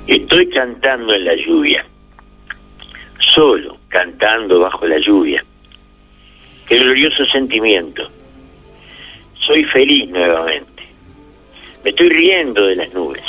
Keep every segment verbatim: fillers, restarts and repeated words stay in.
Estoy cantando en la lluvia, solo cantando bajo la lluvia. Qué glorioso sentimiento. Soy feliz nuevamente. Me estoy riendo de las nubes.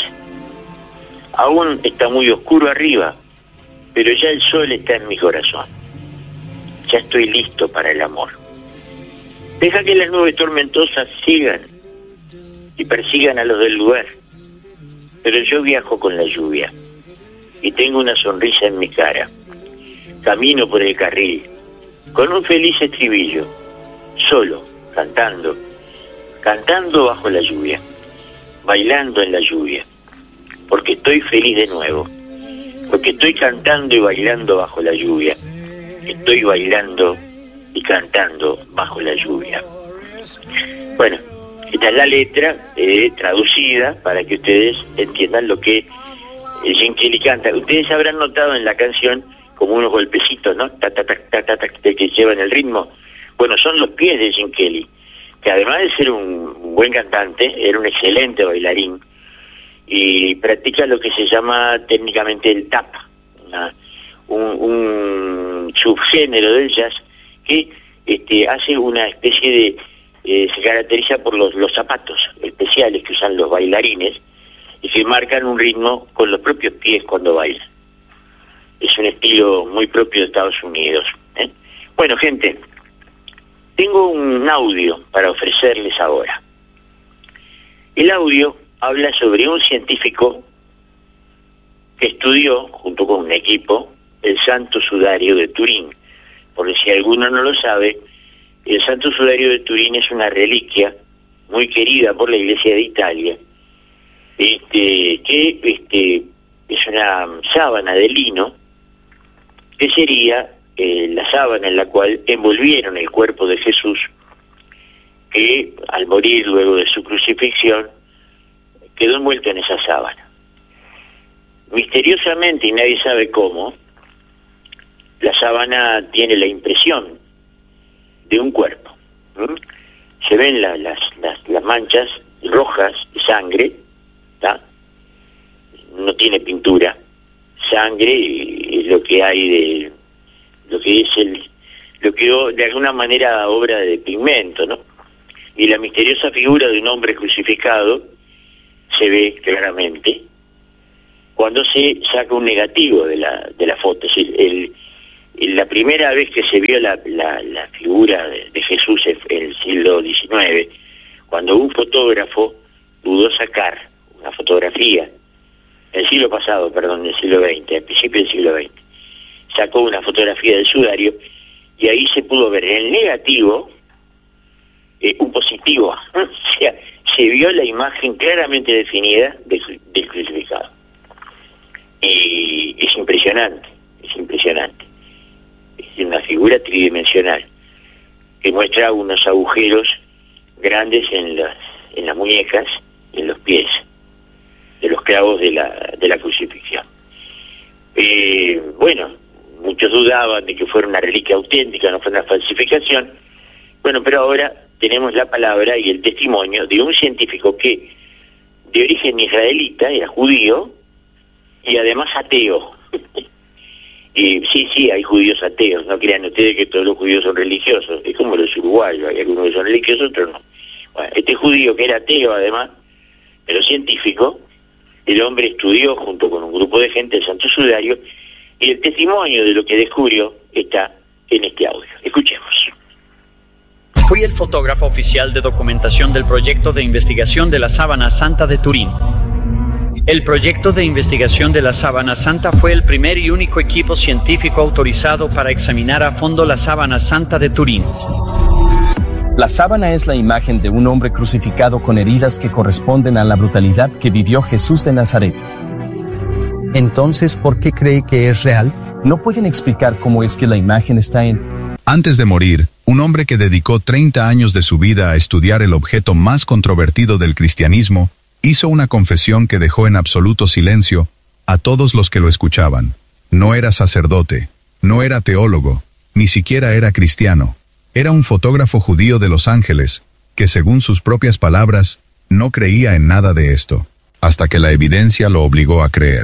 Aún está muy oscuro arriba, pero ya el sol está en mi corazón. Ya estoy listo para el amor. Deja que las nubes tormentosas sigan y persigan a los del lugar. Pero yo viajo con la lluvia y tengo una sonrisa en mi cara. Camino por el carril con un feliz estribillo, solo, cantando, cantando bajo la lluvia, bailando en la lluvia, porque estoy feliz de nuevo, porque estoy cantando y bailando bajo la lluvia, estoy bailando y cantando bajo la lluvia. Bueno, esta es la letra eh, traducida para que ustedes entiendan lo que Gene Kelly canta. Ustedes habrán notado en la canción como unos golpecitos, ¿no? Ta, ta, ta, ta, ta, ta, que llevan el ritmo. Bueno, son los pies de Gene Kelly, que además de ser un buen cantante, era un excelente bailarín y practica lo que se llama técnicamente el tap, una, un, un subgénero del jazz que este, hace una especie de... Eh, se caracteriza por los, los zapatos especiales que usan los bailarines y que marcan un ritmo con los propios pies cuando bailan. Es un estilo muy propio de Estados Unidos, ¿eh? Bueno, gente, tengo un audio para ofrecerles ahora. El audio habla sobre un científico que estudió, junto con un equipo, el Santo Sudario de Turín. Porque si alguno no lo sabe, el Santo Sudario de Turín es una reliquia muy querida por la Iglesia de Italia, este, que este, es una sábana de lino, que sería eh, la sábana en la cual envolvieron el cuerpo de Jesús, que al morir luego de su crucifixión, quedó envuelto en esa sábana. Misteriosamente, y nadie sabe cómo, la sábana tiene la impresión de un cuerpo. ¿Mm? Se ven la, las, las, las manchas rojas de sangre, ¿tá? No tiene pintura, sangre es lo que hay de lo que es el lo que de alguna manera obra de pigmento, ¿no? Y la misteriosa figura de un hombre crucificado se ve claramente cuando se saca un negativo de la de la foto. Es decir, el la primera vez que se vio la, la, la figura de, de Jesús en el siglo diecinueve, cuando un fotógrafo pudo sacar una fotografía, en el siglo pasado, perdón, en el siglo veinte, al principio del siglo veinte, sacó una fotografía del sudario y ahí se pudo ver en el negativo eh, un positivo. O sea, se vio la imagen claramente definida del, del crucificado. Y es impresionante, es impresionante. Es una figura tridimensional que muestra unos agujeros grandes en las en las muñecas, en los pies de los clavos de la de la crucifixión. Eh, bueno, muchos dudaban de que fuera una reliquia auténtica, no fue una falsificación. Bueno, pero ahora tenemos la palabra y el testimonio de un científico que de origen israelita, era judío y además ateo. Y sí, sí, hay judíos ateos, no crean ustedes que todos los judíos son religiosos, es como los uruguayos, hay algunos que son religiosos, otros no. Bueno, este judío que era ateo además, pero científico, el hombre estudió junto con un grupo de gente el Santo Sudario y el testimonio de lo que descubrió está en este audio. Escuchemos. Fui el fotógrafo oficial de documentación del proyecto de investigación de la Sábana Santa de Turín. El proyecto de investigación de la Sábana Santa fue el primer y único equipo científico autorizado para examinar a fondo la Sábana Santa de Turín. La sábana es la imagen de un hombre crucificado con heridas que corresponden a la brutalidad que vivió Jesús de Nazaret. Entonces, ¿por qué cree que es real? No pueden explicar cómo es que la imagen está en... Antes de morir, un hombre que dedicó treinta años de su vida a estudiar el objeto más controvertido del cristianismo, hizo una confesión que dejó en absoluto silencio a todos los que lo escuchaban. No era sacerdote, no era teólogo, ni siquiera era cristiano. Era un fotógrafo judío de Los Ángeles, que según sus propias palabras, no creía en nada de esto, hasta que la evidencia lo obligó a creer.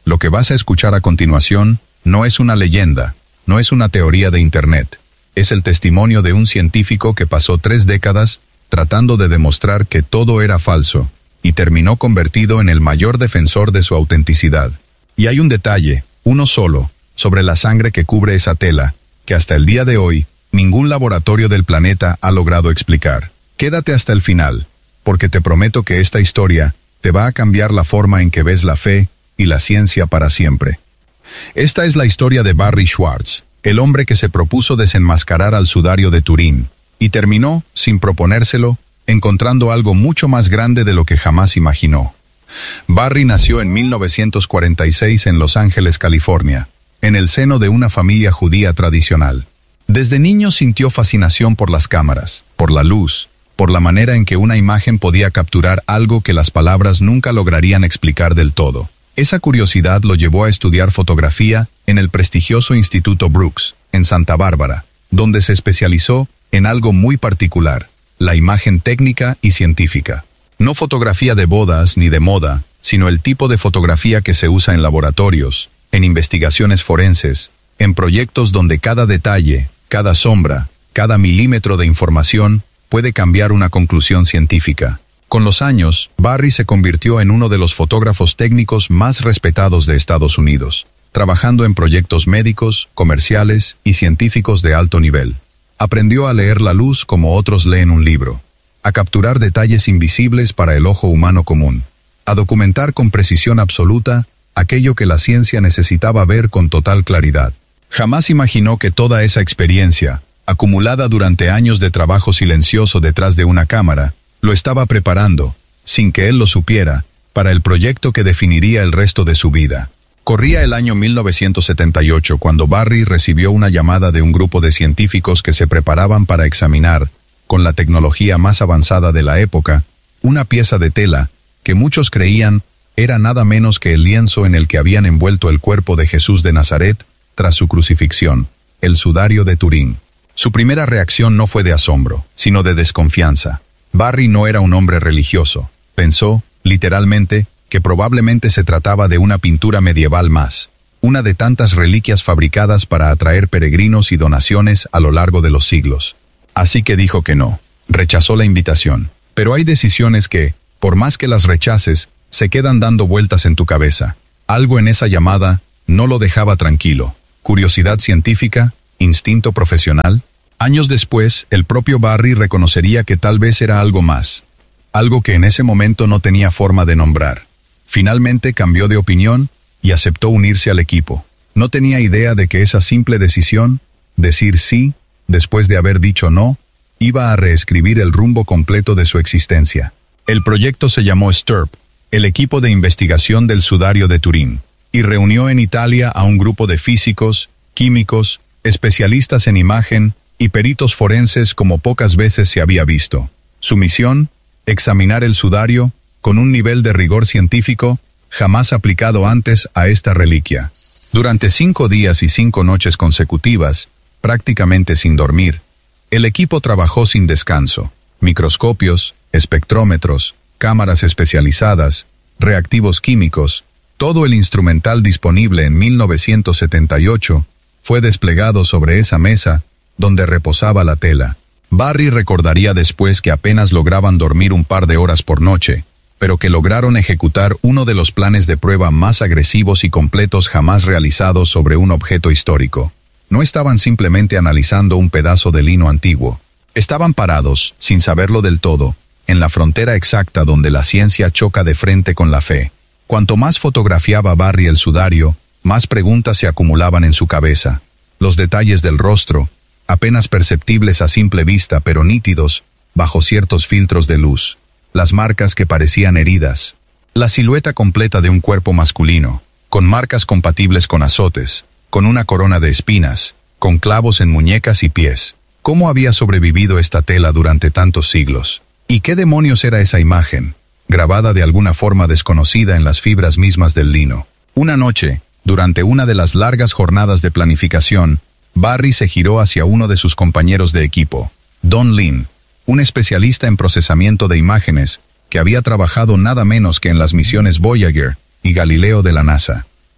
Lo que vas a escuchar a continuación no es una leyenda, no es una teoría de Internet. Es el testimonio de un científico que pasó tres décadas tratando de demostrar que todo era falso, y terminó convertido en el mayor defensor de su autenticidad. Y hay un detalle, uno solo, sobre la sangre que cubre esa tela, que hasta el día de hoy, ningún laboratorio del planeta ha logrado explicar. Quédate hasta el final, porque te prometo que esta historia te va a cambiar la forma en que ves la fe y la ciencia para siempre. Esta es la historia de Barry Schwartz, el hombre que se propuso desenmascarar al sudario de Turín, y terminó, sin proponérselo, encontrando algo mucho más grande de lo que jamás imaginó. Barry nació en mil novecientos cuarenta y seis en Los Ángeles, California, en el seno de una familia judía tradicional. Desde niño sintió fascinación por las cámaras, por la luz, por la manera en que una imagen podía capturar algo que las palabras nunca lograrían explicar del todo. Esa curiosidad lo llevó a estudiar fotografía en el prestigioso Instituto Brooks, en Santa Bárbara, donde se especializó en algo muy particular, la imagen técnica y científica. No fotografía de bodas ni de moda, sino el tipo de fotografía que se usa en laboratorios, en investigaciones forenses, en proyectos donde cada detalle, cada sombra, cada milímetro de información puede cambiar una conclusión científica. Con los años, Barry se convirtió en uno de los fotógrafos técnicos más respetados de Estados Unidos, trabajando en proyectos médicos, comerciales y científicos de alto nivel. Aprendió a leer la luz como otros leen un libro, a capturar detalles invisibles para el ojo humano común, a documentar con precisión absoluta aquello que la ciencia necesitaba ver con total claridad. Jamás imaginó que toda esa experiencia, acumulada durante años de trabajo silencioso detrás de una cámara, lo estaba preparando, sin que él lo supiera, para el proyecto que definiría el resto de su vida. Corría el año mil novecientos setenta y ocho cuando Barry recibió una llamada de un grupo de científicos que se preparaban para examinar, con la tecnología más avanzada de la época, una pieza de tela que muchos creían era nada menos que el lienzo en el que habían envuelto el cuerpo de Jesús de Nazaret tras su crucifixión, el sudario de Turín. Su primera reacción no fue de asombro, sino de desconfianza. Barry no era un hombre religioso. Pensó, literalmente, que probablemente se trataba de una pintura medieval más, una de tantas reliquias fabricadas para atraer peregrinos y donaciones a lo largo de los siglos. Así que dijo que no, rechazó la invitación. Pero hay decisiones que, por más que las rechaces, se quedan dando vueltas en tu cabeza. Algo en esa llamada no lo dejaba tranquilo. Curiosidad científica, instinto profesional. Años después, el propio Barry reconocería que tal vez era algo más, algo que en ese momento no tenía forma de nombrar. Finalmente cambió de opinión y aceptó unirse al equipo. No tenía idea de que esa simple decisión, decir sí, después de haber dicho no, iba a reescribir el rumbo completo de su existencia. El proyecto se llamó STURP, el equipo de investigación del sudario de Turín, y reunió en Italia a un grupo de físicos, químicos, especialistas en imagen y peritos forenses como pocas veces se había visto. Su misión, examinar el sudario con un nivel de rigor científico jamás aplicado antes a esta reliquia. Durante cinco días y cinco noches consecutivas, prácticamente sin dormir, el equipo trabajó sin descanso. Microscopios, espectrómetros, cámaras especializadas, reactivos químicos, todo el instrumental disponible en mil novecientos setenta y ocho fue desplegado sobre esa mesa donde reposaba la tela. Barry recordaría después que apenas lograban dormir un par de horas por noche, pero que lograron ejecutar uno de los planes de prueba más agresivos y completos jamás realizados sobre un objeto histórico. No estaban simplemente analizando un pedazo de lino antiguo. Estaban parados, sin saberlo del todo, en la frontera exacta donde la ciencia choca de frente con la fe. Cuanto más fotografiaba Barry el sudario, más preguntas se acumulaban en su cabeza. Los detalles del rostro, apenas perceptibles a simple vista pero nítidos, bajo ciertos filtros de luz. Las marcas que parecían heridas. La silueta completa de un cuerpo masculino, con marcas compatibles con azotes, con una corona de espinas, con clavos en muñecas y pies. ¿Cómo había sobrevivido esta tela durante tantos siglos? ¿Y qué demonios era esa imagen, grabada de alguna forma desconocida en las fibras mismas del lino? Una noche, durante una de las largas jornadas de planificación, Barry se giró hacia uno de sus compañeros de equipo, Don Lin, un especialista en procesamiento de imágenes que había trabajado nada menos que en las misiones Voyager y Galileo de la NASA.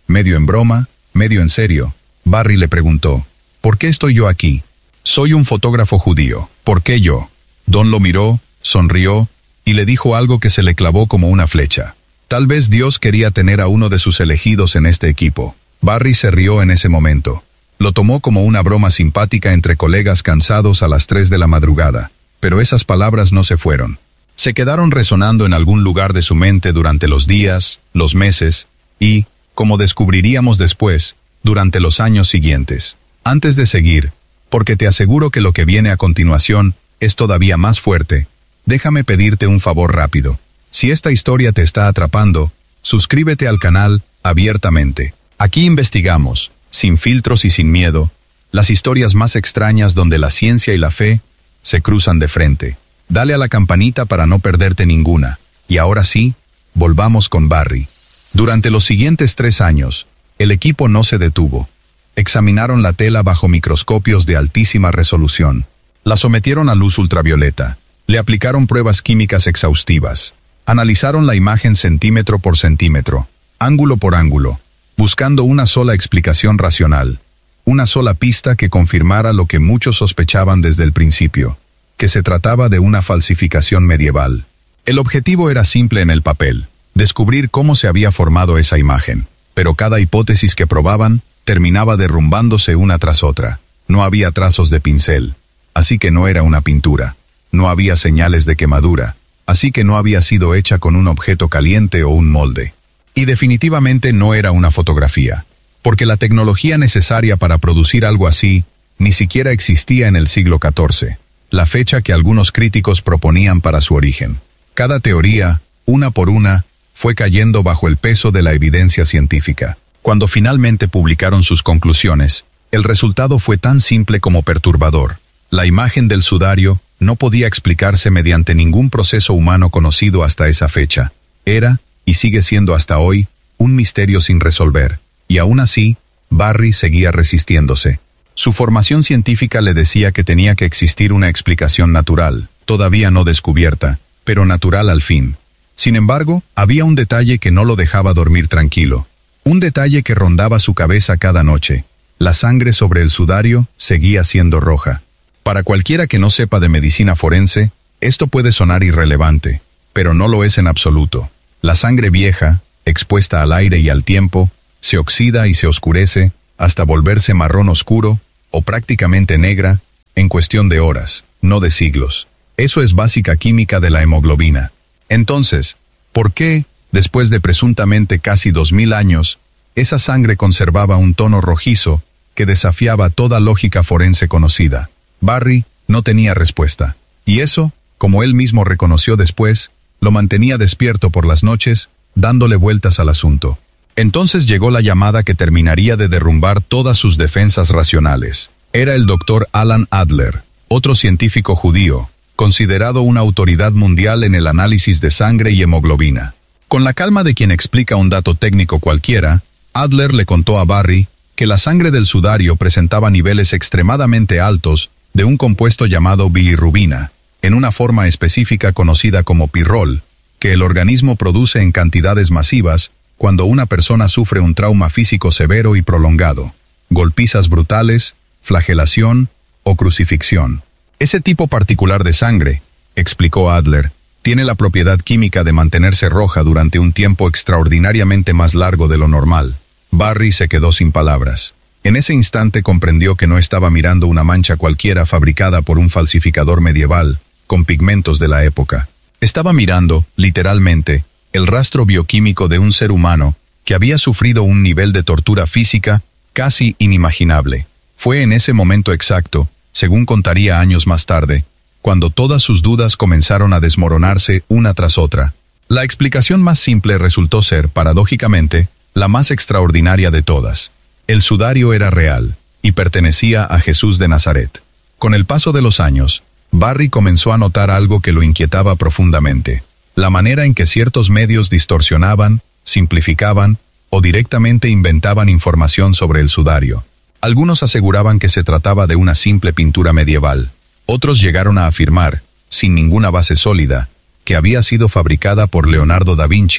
Medio en broma, medio en serio, Barry le preguntó, ¿por qué estoy yo aquí? Soy un fotógrafo judío, ¿por qué yo? Don lo miró, sonrió, y le dijo algo que se le clavó como una flecha. Tal vez Dios quería tener a uno de sus elegidos en este equipo. Barry se rió en ese momento. Lo tomó como una broma simpática entre colegas cansados a las tres de la madrugada, pero esas palabras no se fueron. Se quedaron resonando en algún lugar de su mente durante los días, los meses, y, como descubriríamos después, durante los años siguientes. Antes de seguir, porque te aseguro que lo que viene a continuación es todavía más fuerte, déjame pedirte un favor rápido. Si esta historia te está atrapando, suscríbete al canal abiertamente. Aquí investigamos, sin filtros y sin miedo, las historias más extrañas donde la ciencia y la fe se cruzan de frente. Dale a la campanita para no perderte ninguna. Y ahora sí, volvamos con Barry. Durante los siguientes tres años, el equipo no se detuvo. Examinaron la tela bajo microscopios de altísima resolución. La sometieron a luz ultravioleta. Le aplicaron pruebas químicas exhaustivas. Analizaron la imagen centímetro por centímetro, ángulo por ángulo, buscando una sola explicación racional, una sola pista que confirmara lo que muchos sospechaban desde el principio, que se trataba de una falsificación medieval. El objetivo era simple en el papel, descubrir cómo se había formado esa imagen, pero cada hipótesis que probaban terminaba derrumbándose una tras otra. No había trazos de pincel, así que no era una pintura. No había señales de quemadura, así que no había sido hecha con un objeto caliente o un molde. Y definitivamente no era una fotografía, porque la tecnología necesaria para producir algo así ni siquiera existía en el siglo catorce, la fecha que algunos críticos proponían para su origen. Cada teoría, una por una, fue cayendo bajo el peso de la evidencia científica. Cuando finalmente publicaron sus conclusiones, el resultado fue tan simple como perturbador. La imagen del sudario no podía explicarse mediante ningún proceso humano conocido hasta esa fecha. Era, y sigue siendo hasta hoy, un misterio sin resolver. Y aún así, Barry seguía resistiéndose. Su formación científica le decía que tenía que existir una explicación natural, todavía no descubierta, pero natural al fin. Sin embargo, había un detalle que no lo dejaba dormir tranquilo. Un detalle que rondaba su cabeza cada noche. La sangre sobre el sudario seguía siendo roja. Para cualquiera que no sepa de medicina forense, esto puede sonar irrelevante, pero no lo es en absoluto. La sangre vieja, expuesta al aire y al tiempo, se oxida y se oscurece hasta volverse marrón oscuro, o prácticamente negra, en cuestión de horas, no de siglos. Eso es básica química de la hemoglobina. Entonces, ¿por qué, después de presuntamente casi dos mil años, esa sangre conservaba un tono rojizo que desafiaba toda lógica forense conocida? Barry no tenía respuesta, y eso, como él mismo reconoció después, lo mantenía despierto por las noches, dándole vueltas al asunto. Entonces llegó la llamada que terminaría de derrumbar todas sus defensas racionales. Era el doctor Alan Adler, otro científico judío, considerado una autoridad mundial en el análisis de sangre y hemoglobina. Con la calma de quien explica un dato técnico cualquiera, Adler le contó a Barry que la sangre del sudario presentaba niveles extremadamente altos de un compuesto llamado bilirrubina, en una forma específica conocida como pirrol, que el organismo produce en cantidades masivas cuando una persona sufre un trauma físico severo y prolongado, golpizas brutales, flagelación o crucifixión. Ese tipo particular de sangre, explicó Adler, tiene la propiedad química de mantenerse roja durante un tiempo extraordinariamente más largo de lo normal. Barry se quedó sin palabras. En ese instante comprendió que no estaba mirando una mancha cualquiera fabricada por un falsificador medieval, con pigmentos de la época. Estaba mirando, literalmente, el rastro bioquímico de un ser humano que había sufrido un nivel de tortura física casi inimaginable. Fue en ese momento exacto, según contaría años más tarde, cuando todas sus dudas comenzaron a desmoronarse una tras otra. La explicación más simple resultó ser, paradójicamente, la más extraordinaria de todas. El sudario era real, y pertenecía a Jesús de Nazaret. Con el paso de los años, Barry comenzó a notar algo que lo inquietaba profundamente: la manera en que ciertos medios distorsionaban, simplificaban o directamente inventaban información sobre el sudario. Algunos aseguraban que se trataba de una simple pintura medieval. Otros llegaron a afirmar, sin ninguna base sólida, que había sido fabricada por Leonardo da Vinci,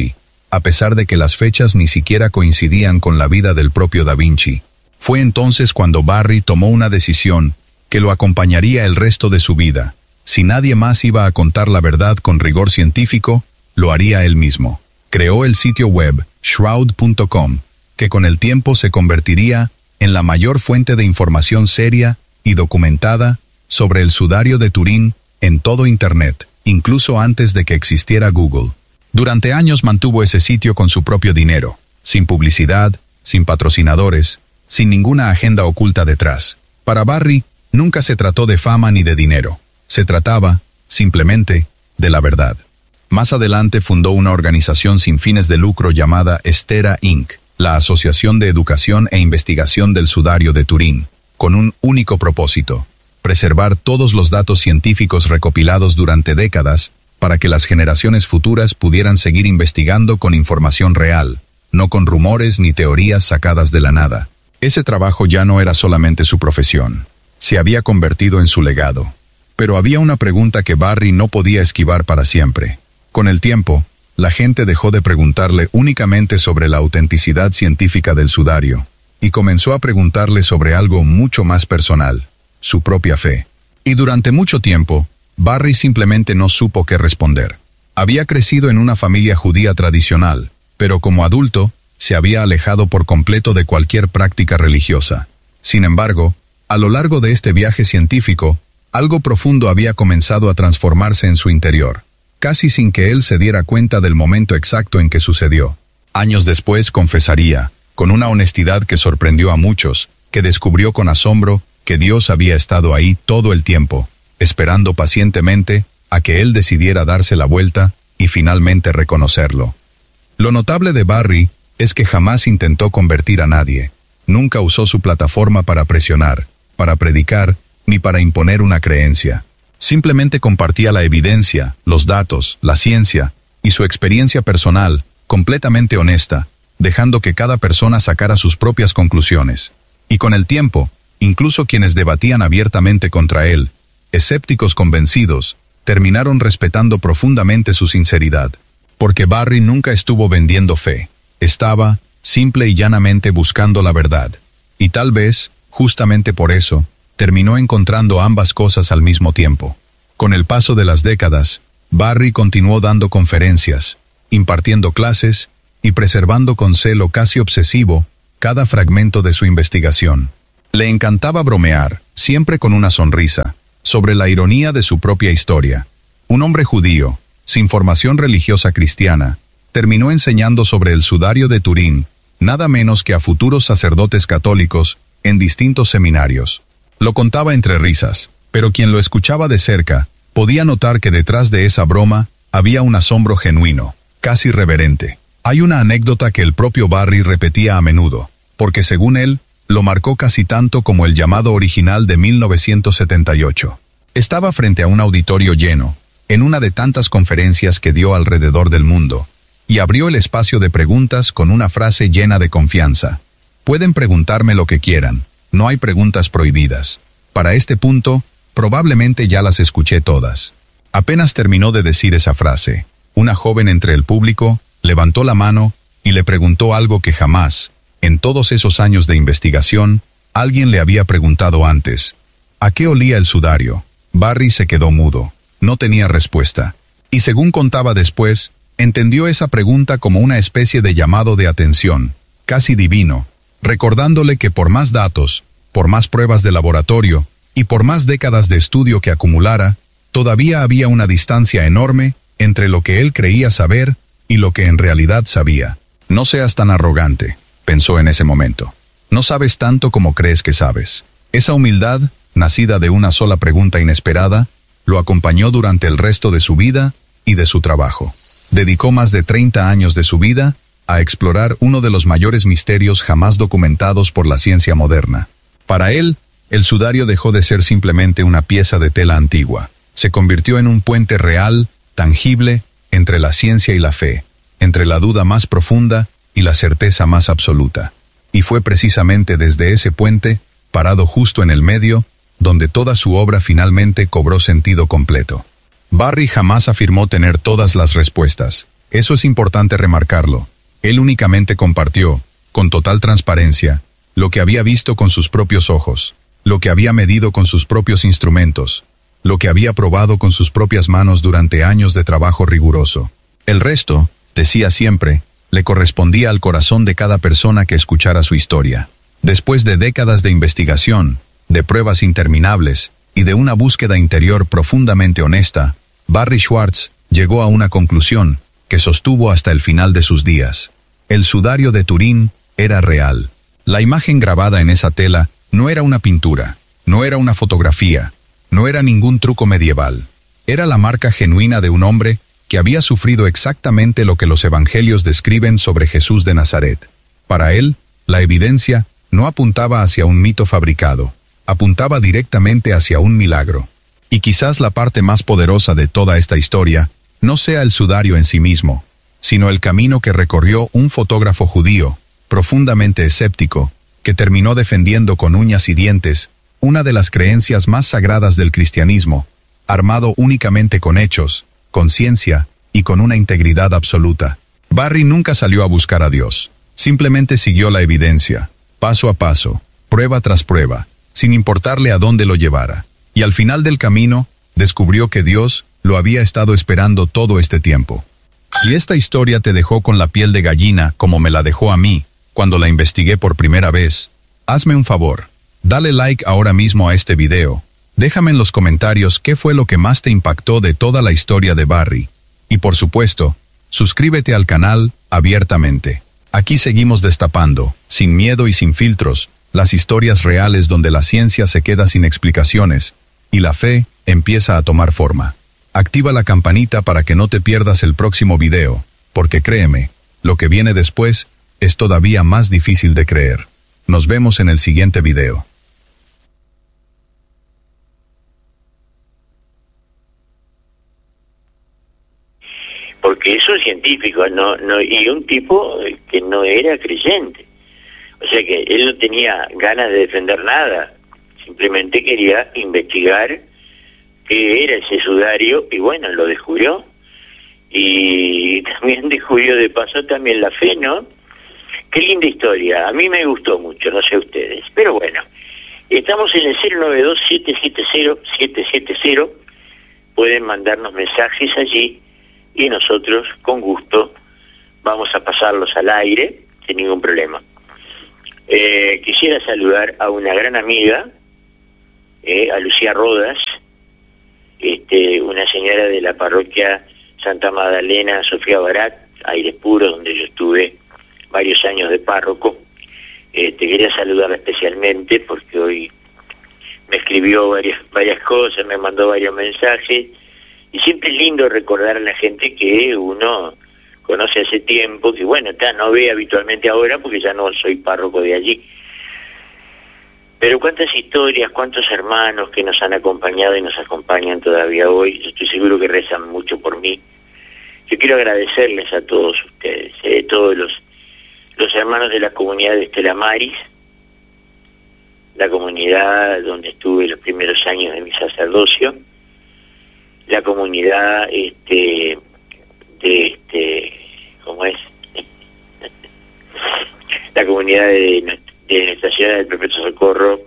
a pesar de que las fechas ni siquiera coincidían con la vida del propio Da Vinci. Fue entonces cuando Barry tomó una decisión que lo acompañaría el resto de su vida. Si nadie más iba a contar la verdad con rigor científico, lo haría él mismo. Creó el sitio web shroud punto com, que con el tiempo se convertiría en la mayor fuente de información seria y documentada sobre el sudario de Turín en todo Internet, incluso antes de que existiera Google. Durante años mantuvo ese sitio con su propio dinero, sin publicidad, sin patrocinadores, sin ninguna agenda oculta detrás. Para Barry, nunca se trató de fama ni de dinero. Se trataba, simplemente, de la verdad. Más adelante fundó una organización sin fines de lucro llamada Estera incorporated, la Asociación de Educación e Investigación del Sudario de Turín, con un único propósito: preservar todos los datos científicos recopilados durante décadas para que las generaciones futuras pudieran seguir investigando con información real, no con rumores ni teorías sacadas de la nada. Ese trabajo ya no era solamente su profesión, se había convertido en su legado. Pero había una pregunta que Barry no podía esquivar para siempre. Con el tiempo, la gente dejó de preguntarle únicamente sobre la autenticidad científica del sudario, y comenzó a preguntarle sobre algo mucho más personal: su propia fe. Y durante mucho tiempo, Barry simplemente no supo qué responder. Había crecido en una familia judía tradicional, pero como adulto, se había alejado por completo de cualquier práctica religiosa. Sin embargo, a lo largo de este viaje científico, algo profundo había comenzado a transformarse en su interior, casi sin que él se diera cuenta del momento exacto en que sucedió. Años después confesaría, con una honestidad que sorprendió a muchos, que descubrió con asombro que Dios había estado ahí todo el tiempo, esperando pacientemente a que él decidiera darse la vuelta y finalmente reconocerlo. Lo notable de Barry es que jamás intentó convertir a nadie. Nunca usó su plataforma para presionar, para predicar, ni para imponer una creencia. Simplemente compartía la evidencia, los datos, la ciencia y su experiencia personal, completamente honesta, dejando que cada persona sacara sus propias conclusiones. Y con el tiempo, incluso quienes debatían abiertamente contra él, escépticos convencidos, terminaron respetando profundamente su sinceridad. Porque Barry nunca estuvo vendiendo fe. Estaba, simple y llanamente, buscando la verdad. Y tal vez, justamente por eso, terminó encontrando ambas cosas al mismo tiempo. Con el paso de las décadas, Barry continuó dando conferencias, impartiendo clases y preservando con celo casi obsesivo cada fragmento de su investigación. Le encantaba bromear, siempre con una sonrisa, sobre la ironía de su propia historia. Un hombre judío, sin formación religiosa cristiana, terminó enseñando sobre el sudario de Turín, nada menos que a futuros sacerdotes católicos, en distintos seminarios. Lo contaba entre risas, pero quien lo escuchaba de cerca podía notar que detrás de esa broma había un asombro genuino, casi reverente. Hay una anécdota que el propio Barry repetía a menudo, porque según él, lo marcó casi tanto como el llamado original de mil novecientos setenta y ocho. Estaba frente a un auditorio lleno, en una de tantas conferencias que dio alrededor del mundo, y abrió el espacio de preguntas con una frase llena de confianza: pueden preguntarme lo que quieran. No hay preguntas prohibidas. Para este punto, probablemente ya las escuché todas. Apenas terminó de decir esa frase, una joven entre el público levantó la mano y le preguntó algo que jamás, en todos esos años de investigación, alguien le había preguntado antes. ¿A qué olía el sudario? Barry se quedó mudo. No tenía respuesta. Y según contaba después, entendió esa pregunta como una especie de llamado de atención, casi divino, recordándole que por más datos, por más pruebas de laboratorio y por más décadas de estudio que acumulara, todavía había una distancia enorme entre lo que él creía saber y lo que en realidad sabía. No seas tan arrogante, pensó en ese momento. No sabes tanto como crees que sabes. Esa humildad, nacida de una sola pregunta inesperada, lo acompañó durante el resto de su vida y de su trabajo. Dedicó más de treinta años de su vida a explorar uno de los mayores misterios jamás documentados por la ciencia moderna. Para él, el sudario dejó de ser simplemente una pieza de tela antigua. Se convirtió en un puente real, tangible, entre la ciencia y la fe, entre la duda más profunda y la certeza más absoluta. Y fue precisamente desde ese puente, parado justo en el medio, donde toda su obra finalmente cobró sentido completo. Barry jamás afirmó tener todas las respuestas. Eso es importante remarcarlo. Él únicamente compartió, con total transparencia, lo que había visto con sus propios ojos, lo que había medido con sus propios instrumentos, lo que había probado con sus propias manos durante años de trabajo riguroso. El resto, decía siempre, le correspondía al corazón de cada persona que escuchara su historia. Después de décadas de investigación, de pruebas interminables y de una búsqueda interior profundamente honesta, Barry Schwartz llegó a una conclusión que sostuvo hasta el final de sus días. El sudario de Turín era real. La imagen grabada en esa tela no era una pintura, no era una fotografía, no era ningún truco medieval. Era la marca genuina de un hombre que había sufrido exactamente lo que los evangelios describen sobre Jesús de Nazaret. Para él, la evidencia no apuntaba hacia un mito fabricado, apuntaba directamente hacia un milagro. Y quizás la parte más poderosa de toda esta historia no sea el sudario en sí mismo, sino el camino que recorrió un fotógrafo judío, profundamente escéptico, que terminó defendiendo con uñas y dientes una de las creencias más sagradas del cristianismo, armado únicamente con hechos, con ciencia y con una integridad absoluta. Barry nunca salió a buscar a Dios, simplemente siguió la evidencia, paso a paso, prueba tras prueba, sin importarle a dónde lo llevara. Y al final del camino, descubrió que Dios lo había estado esperando todo este tiempo. Si esta historia te dejó con la piel de gallina como me la dejó a mí, cuando la investigué por primera vez, hazme un favor, dale like ahora mismo a este video, déjame en los comentarios qué fue lo que más te impactó de toda la historia de Barry, y por supuesto, suscríbete al canal abiertamente. Aquí seguimos destapando, sin miedo y sin filtros, las historias reales donde la ciencia se queda sin explicaciones, y la fe empieza a tomar forma. Activa la campanita para que no te pierdas el próximo video, porque créeme, lo que viene después es todavía más difícil de creer. Nos vemos en el siguiente video. Porque es un científico, no, no, y un tipo que no era creyente. O sea que él no tenía ganas de defender nada, simplemente quería investigar qué era ese sudario, y bueno, lo descubrió. Y también descubrió de paso también la fe, ¿no? Qué linda historia, a mí me gustó mucho, no sé ustedes. Pero bueno, estamos en el cero nueve dos, siete siete cero, siete siete cero, pueden mandarnos mensajes allí, y nosotros, con gusto, vamos a pasarlos al aire, sin ningún problema. Eh, quisiera saludar a una gran amiga, eh, a Lucía Rodas, este, una señora de la parroquia Santa Magdalena, Sofía Barat, Aires Puros, donde yo estuve varios años de párroco. Eh, te quería saludar especialmente porque hoy me escribió varias, varias cosas, me mandó varios mensajes, y siempre es lindo recordar a la gente que uno conoce hace tiempo, que bueno, ta, no ve habitualmente ahora porque ya no soy párroco de allí. Pero cuántas historias, cuántos hermanos que nos han acompañado y nos acompañan todavía hoy. Yo estoy seguro que rezan mucho por mí. Yo quiero agradecerles a todos ustedes, eh, todos los, los hermanos de la comunidad de Estela Maris, la comunidad donde estuve los primeros años de mi sacerdocio, la comunidad este de este ¿cómo es? la comunidad de, de Nuestra Señora del Perpetuo Socorro,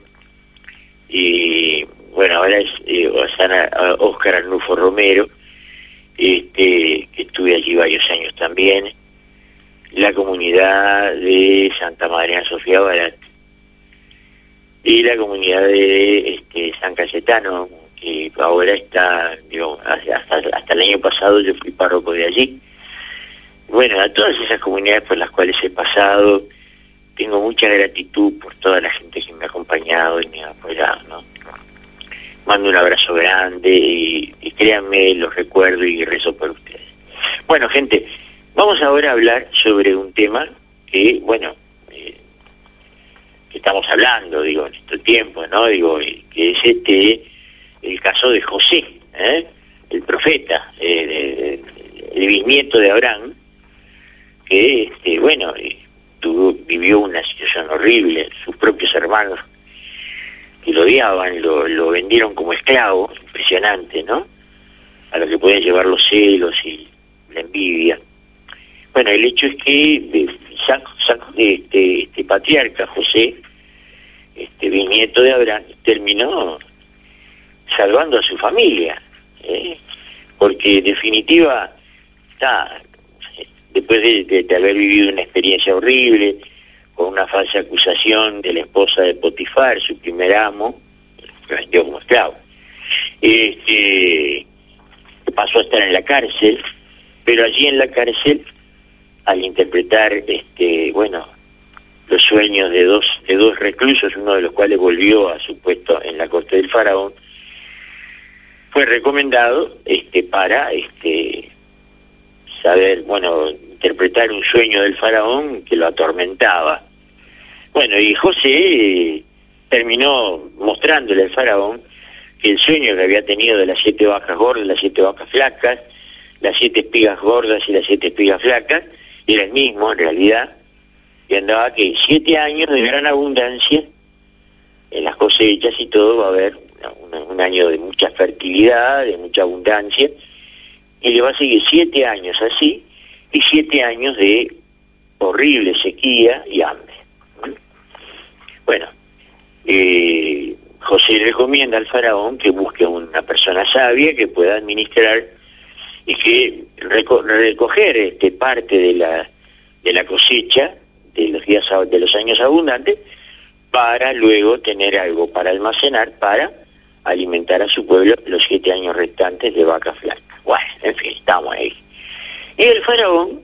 y bueno, ahora es eh, Óscar Arnulfo Romero, este que estuve allí varios años también, la comunidad de Santa María Sofía Barat, y la comunidad de este San Cayetano, que ahora está, digo, hasta, hasta el año pasado yo fui párroco de allí. Bueno, a todas esas comunidades por las cuales he pasado, tengo mucha gratitud por toda la gente que me ha acompañado y me ha apoyado, ¿no? Mando un abrazo grande y, y créanme, los recuerdo y rezo por ustedes. Bueno, gente, vamos ahora a hablar sobre un tema que, bueno, eh, que estamos hablando, digo, en este tiempo, ¿no? Digo, que es este... el caso de José, ¿eh? el profeta, eh, el bisnieto de Abraham, que, este, bueno, tuvo, vivió una situación horrible, sus propios hermanos que lo odiaban, lo, lo vendieron como esclavo, impresionante, ¿no? A lo que pueden llevar los celos y la envidia. Bueno, el hecho es que eh, Sac, Sac, este, este patriarca José, este bisnieto de Abraham, terminó salvando a su familia, ¿eh? Porque en definitiva, está, después de, de, de haber vivido una experiencia horrible, con una falsa acusación de la esposa de Potifar, su primer amo, que vendió como esclavo, este, pasó a estar en la cárcel, pero allí en la cárcel, al interpretar, este, bueno, los sueños de dos de dos reclusos, uno de los cuales volvió a su puesto en la corte del faraón, fue recomendado, este, para, este, saber, bueno, interpretar un sueño del faraón que lo atormentaba. Bueno, y José eh, terminó mostrándole al faraón que el sueño que había tenido de las siete vacas gordas, las siete vacas flacas, las siete espigas gordas y las siete espigas flacas, era el mismo en realidad, y andaba que siete años de gran abundancia en las cosechas y todo, va a haber un, un año de mucha fertilidad, de mucha abundancia, y le va a seguir siete años así, y siete años de horrible sequía y hambre. Bueno, eh, José le recomienda al faraón que busque una persona sabia que pueda administrar y que reco recoger este parte de la de la cosecha de los días de los años abundantes para luego tener algo para almacenar para alimentar a su pueblo los siete años restantes de vaca flaca. Bueno, en fin, estamos ahí. Y el faraón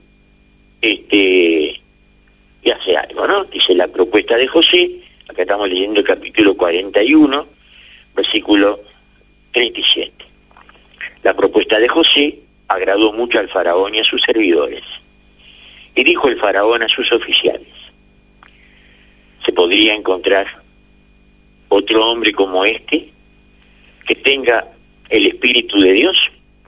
este y hace algo, ¿no? Dice la propuesta de José, acá estamos leyendo el capítulo cuarenta y uno, versículo treinta y siete. La propuesta de José agradó mucho al faraón y a sus servidores. Y dijo el faraón a sus oficiales: ¿se podría encontrar otro hombre como este que tenga el Espíritu de Dios?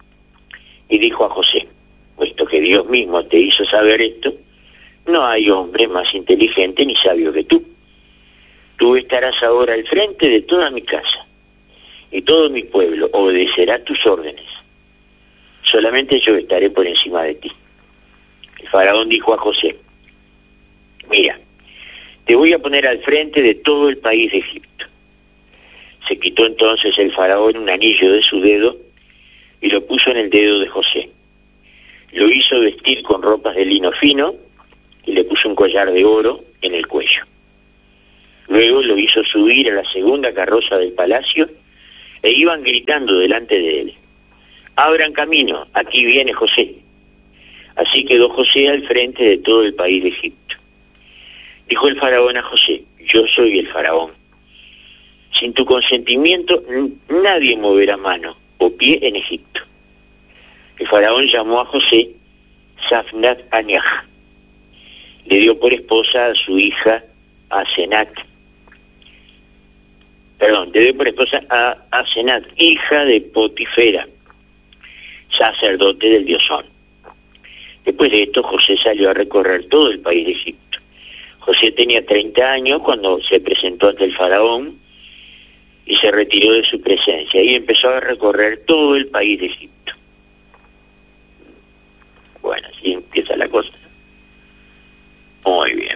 Y dijo a José: puesto que Dios mismo te hizo saber esto, no hay hombre más inteligente ni sabio que tú. Tú estarás ahora al frente de toda mi casa, y todo mi pueblo obedecerá tus órdenes. Solamente yo estaré por encima de ti. El faraón dijo a José: mira, te voy a poner al frente de todo el país de Egipto. Se quitó entonces el faraón un anillo de su dedo y lo puso en el dedo de José. Lo hizo vestir con ropas de lino fino y le puso un collar de oro en el cuello. Luego lo hizo subir a la segunda carroza del palacio e iban gritando delante de él: abran camino, aquí viene José. Así quedó José al frente de todo el país de Egipto. Dijo el faraón a José: yo soy el faraón. Sin tu consentimiento nadie moverá mano o pie en Egipto. El faraón llamó a José Safnat Paneah. Le dio por esposa a su hija Asenat. Perdón, le dio por esposa a Asenat, hija de Potifera, sacerdote del dios Son. Después de esto, José salió a recorrer todo el país de Egipto. José tenía treinta años cuando se presentó ante el faraón y se retiró de su presencia y empezó a recorrer todo el país de Egipto. Bueno, así empieza la cosa. Muy bien.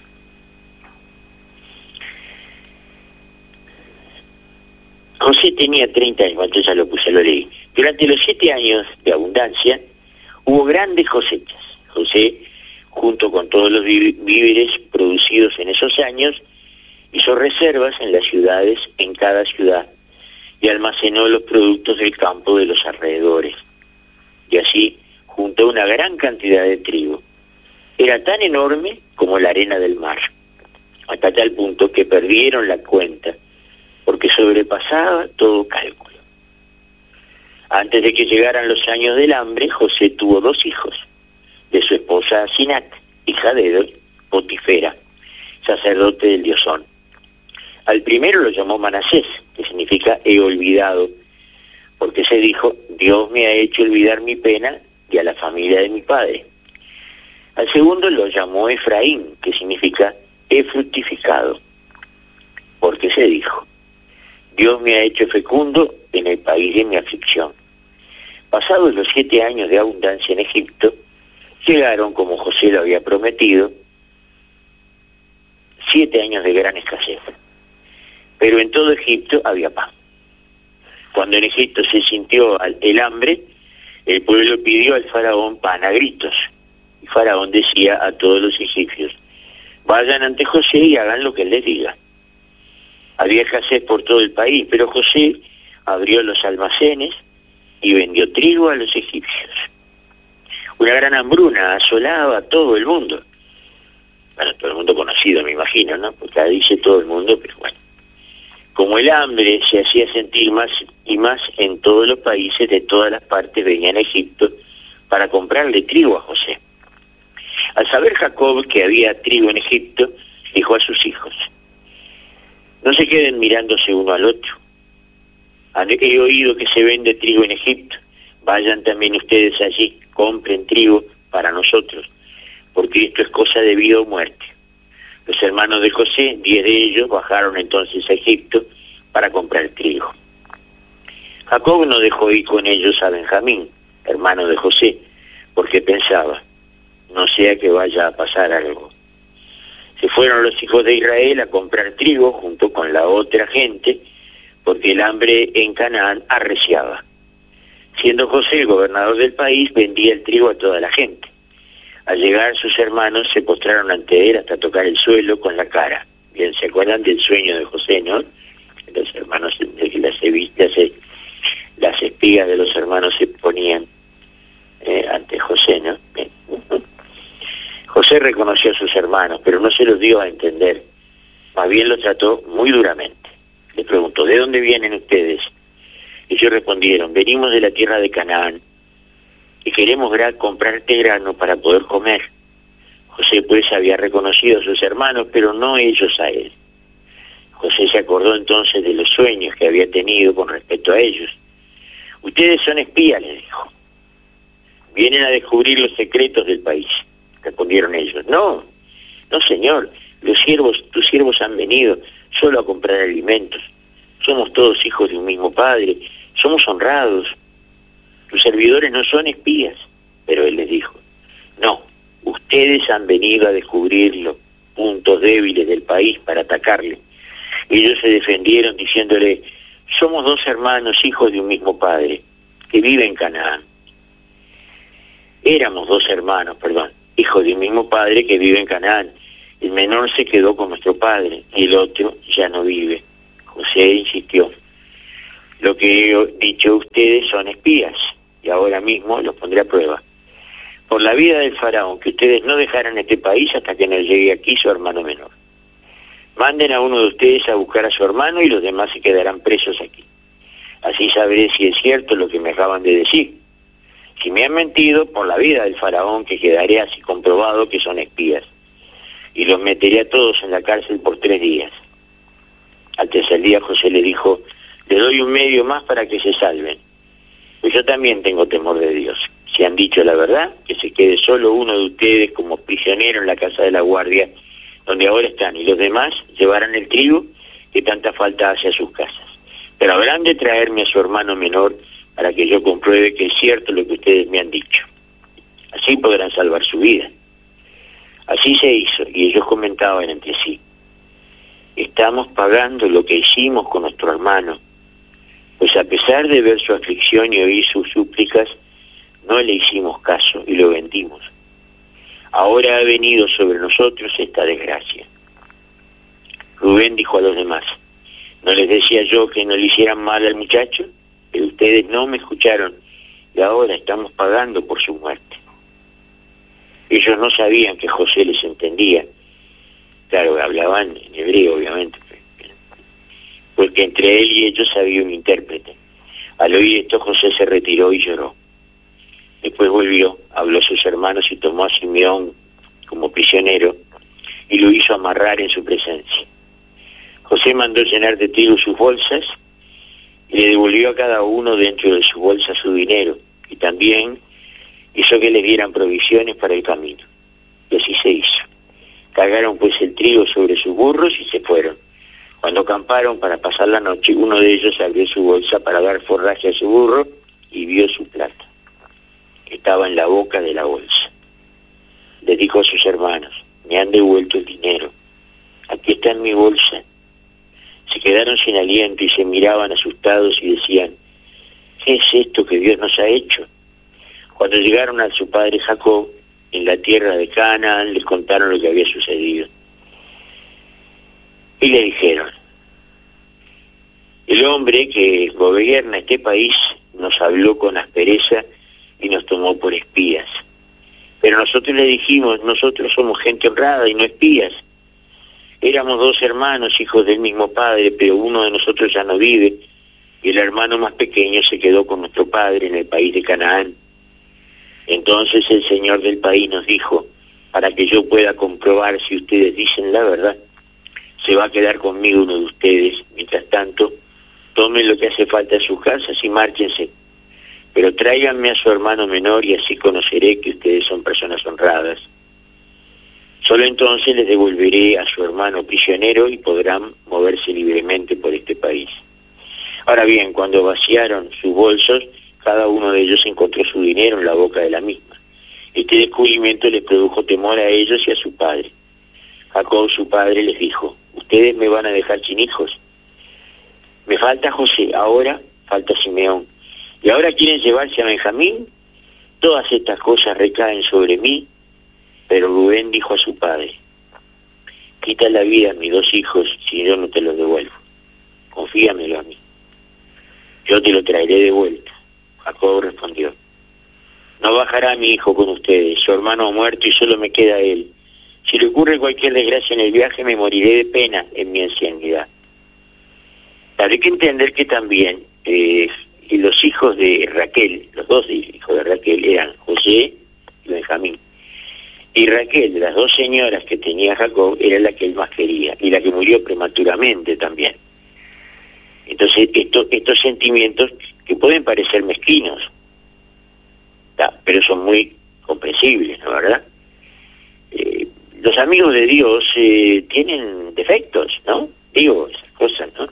José tenía treinta años, entonces ya lo puse, lo leí. Durante los siete años de abundancia hubo grandes cosechas. José, junto con todos los víveres producidos en esos años, hizo reservas en las ciudades, en cada ciudad, y almacenó los productos del campo de los alrededores. Y así juntó una gran cantidad de trigo. Era tan enorme como la arena del mar, hasta tal punto que perdieron la cuenta, porque sobrepasaba todo cálculo. Antes de que llegaran los años del hambre, José tuvo dos hijos, de su esposa Asinat, hija de Potifera, sacerdote del dios Son. Al primero lo llamó Manasés, que significa he olvidado, porque se dijo: Dios me ha hecho olvidar mi pena y a la familia de mi padre. Al segundo lo llamó Efraín, que significa he fructificado, porque se dijo: Dios me ha hecho fecundo en el país de mi aflicción. Pasados los siete años de abundancia en Egipto, llegaron, como José lo había prometido, siete años de gran escasez. Pero en todo Egipto había pan. Cuando en Egipto se sintió el hambre, el pueblo pidió al faraón pan a gritos. Y Faraón decía a todos los egipcios: vayan ante José y hagan lo que él les diga. Había escasez por todo el país, pero José abrió los almacenes y vendió trigo a los egipcios. Una gran hambruna asolaba a todo el mundo. Bueno, todo el mundo conocido, me imagino, ¿no? Porque ahí dice todo el mundo, pero bueno. Como el hambre se hacía sentir más y más en todos los países, de todas las partes venían a Egipto para comprarle trigo a José. Al saber Jacob que había trigo en Egipto, dijo a sus hijos: no se queden mirándose uno al otro. He oído que se vende trigo en Egipto. Vayan también ustedes allí, compren trigo para nosotros, porque esto es cosa de vida o muerte. Los hermanos de José, diez de ellos, bajaron entonces a Egipto para comprar trigo. Jacob no dejó ir con ellos a Benjamín, hermano de José, porque pensaba: no sea que vaya a pasar algo. Se fueron los hijos de Israel a comprar trigo junto con la otra gente, porque el hambre en Canaán arreciaba. Siendo José el gobernador del país, vendía el trigo a toda la gente. Al llegar sus hermanos se postraron ante él hasta tocar el suelo con la cara. Bien, ¿se acuerdan del sueño de José, no? Los hermanos, las, las, las espigas de los hermanos se ponían eh, ante José, ¿no? Bien. José reconoció a sus hermanos, pero no se los dio a entender. Más bien los trató muy duramente. Les preguntó: ¿de dónde vienen ustedes? Ellos respondieron: venimos de la tierra de Canaán y queremos gra- comprarte grano para poder comer. José pues había reconocido a sus hermanos, pero no ellos a él. José se acordó entonces de los sueños que había tenido con respecto a ellos. Ustedes son espías, les dijo. Vienen a descubrir los secretos del país. Respondieron ellos: no, no señor, los siervos, tus siervos han venido solo a comprar alimentos. Somos todos hijos de un mismo padre, somos honrados. Tus servidores no son espías. Pero él les dijo: no, ustedes han venido a descubrir los puntos débiles del país para atacarle. Ellos se defendieron diciéndole: somos dos hermanos, hijos de un mismo padre, que vive en Canaán. Éramos dos hermanos, perdón, hijos de un mismo padre que vive en Canaán. El menor se quedó con nuestro padre y el otro ya no vive. José insistió: lo que he dicho a ustedes son espías, y ahora mismo los pondré a prueba. Por la vida del faraón, que ustedes no dejaran este país hasta que no llegue aquí su hermano menor. Manden a uno de ustedes a buscar a su hermano y los demás se quedarán presos aquí. Así sabré si es cierto lo que me acaban de decir. Si me han mentido, por la vida del faraón, que quedaré así comprobado que son espías. Y los meteré a todos en la cárcel por tres días. Al tercer día José le dijo: les doy un medio más para que se salven. Pues yo también tengo temor de Dios. Si han dicho la verdad, que se quede solo uno de ustedes como prisionero en la casa de la guardia, donde ahora están, y los demás llevarán el trigo que tanta falta hace a sus casas. Pero habrán de traerme a su hermano menor para que yo compruebe que es cierto lo que ustedes me han dicho. Así podrán salvar su vida. Así se hizo, y ellos comentaban entre sí: estamos pagando lo que hicimos con nuestro hermano, pues a pesar de ver su aflicción y oír sus súplicas, no le hicimos caso y lo vendimos. Ahora ha venido sobre nosotros esta desgracia. Rubén dijo a los demás: ¿no les decía yo que no le hicieran mal al muchacho? Pero ustedes no me escucharon y ahora estamos pagando por su muerte. Ellos no sabían que José les entendía. Claro, hablaban en hebreo, obviamente, porque entre él y ellos había un intérprete. Al oír esto, José se retiró y lloró. Después volvió, habló a sus hermanos y tomó a Simeón como prisionero y lo hizo amarrar en su presencia. José mandó llenar de trigo sus bolsas y le devolvió a cada uno dentro de su bolsa su dinero, y también hizo que les dieran provisiones para el camino. Y así se hizo. Cargaron pues el trigo sobre sus burros y se fueron. Cuando acamparon para pasar la noche, uno de ellos abrió su bolsa para dar forraje a su burro y vio su plata. Estaba en la boca de la bolsa. les dijo a sus hermanos: me han devuelto el dinero, aquí está en mi bolsa. Se quedaron sin aliento y se miraban asustados y decían: ¿qué es esto que Dios nos ha hecho? Cuando llegaron a su padre Jacob, en la tierra de Canaán, les contaron lo que había sucedido. Y le dijeron: el hombre que gobierna este país nos habló con aspereza y nos tomó por espías. Pero nosotros le dijimos: nosotros somos gente honrada y no espías. Éramos dos hermanos, hijos del mismo padre, pero uno de nosotros ya no vive, y el hermano más pequeño se quedó con nuestro padre en el país de Canaán. Entonces el señor del país nos dijo: para que yo pueda comprobar si ustedes dicen la verdad, se va a quedar conmigo uno de ustedes. Mientras tanto, tomen lo que hace falta en sus casas y márchense. Pero tráiganme a su hermano menor y así conoceré que ustedes son personas honradas. Solo entonces les devolveré a su hermano prisionero y podrán moverse libremente por este país. Ahora bien, cuando vaciaron sus bolsos, cada uno de ellos encontró su dinero en la boca de la misma. Este descubrimiento les produjo temor a ellos y a su padre. Jacob, su padre, les dijo: ustedes me van a dejar sin hijos. Me falta José, ahora falta Simeón. ¿Y ahora quieren llevarse a Benjamín? Todas estas cosas recaen sobre mí. Pero Rubén dijo a su padre: quita la vida a mis dos hijos si yo no te los devuelvo. Confíamelo a mí. Yo te lo traeré de vuelta. Jacob respondió: no bajará mi hijo con ustedes. Su hermano ha muerto y solo me queda él. Si le ocurre cualquier desgracia en el viaje, me moriré de pena en mi ancianidad. Hay que entender que también eh, los hijos de Raquel, los dos hijos de Raquel, eran José y Benjamín. Y Raquel, de las dos señoras que tenía Jacob, era la que él más quería, y la que murió prematuramente también. Entonces, esto, estos sentimientos que pueden parecer mezquinos, ¿tá? Pero son muy comprensibles, ¿no, verdad? Eh, los amigos de Dios eh, tienen defectos, ¿no? Digo, esas cosas, ¿no?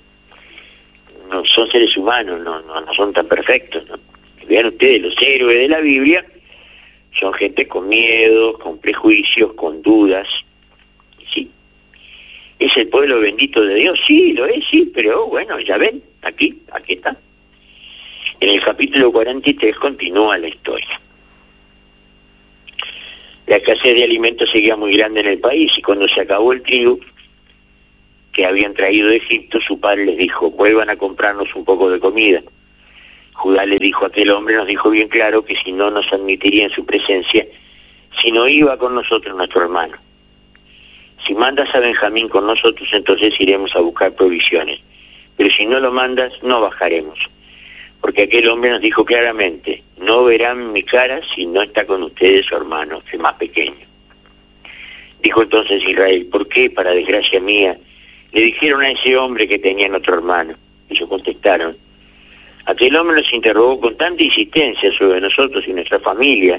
No son seres humanos, no, no, no son tan perfectos, ¿no? Vean ustedes, los héroes de la Biblia son gente con miedo, con prejuicios, con dudas. Sí. ¿Es el pueblo bendito de Dios? Sí, lo es, sí, pero bueno, ya ven, aquí, aquí está. En el capítulo cuarenta y tres continúa la historia. La escasez de alimentos seguía muy grande en el país, y cuando se acabó el trigo que habían traído de Egipto, su padre les dijo: vuelvan a comprarnos un poco de comida. Judá le dijo: aquel hombre nos dijo bien claro que si no nos admitiría en su presencia, si no iba con nosotros nuestro hermano. Si mandas a Benjamín con nosotros, entonces iremos a buscar provisiones, pero si no lo mandas, no bajaremos, porque aquel hombre nos dijo claramente: no verán mi cara si no está con ustedes su hermano, el más pequeño. Dijo entonces Israel: ¿por qué, para desgracia mía, le dijeron a ese hombre que tenían otro hermano? Ellos contestaron: aquel hombre nos interrogó con tanta insistencia sobre nosotros y nuestra familia,